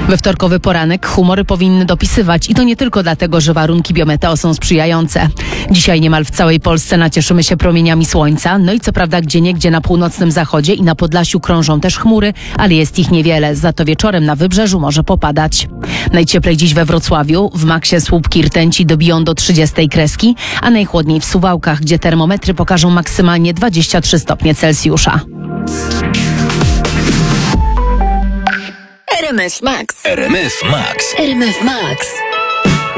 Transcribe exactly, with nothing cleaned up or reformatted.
We wtorkowy poranek humory powinny dopisywać i to nie tylko dlatego, że warunki biometeo są sprzyjające. Dzisiaj niemal w całej Polsce nacieszymy się promieniami słońca, no i co prawda gdzieniegdzie na północnym zachodzie i na Podlasiu krążą też chmury, ale jest ich niewiele, za to wieczorem na wybrzeżu może popadać. Najcieplej dziś we Wrocławiu, w Maksie słupki rtęci dobiją do trzydziestej kreski, a najchłodniej w Suwałkach, gdzie termometry pokażą maksymalnie dwadzieścia trzy stopnie Celsjusza. R M F Max. R M F Max. R M F Max.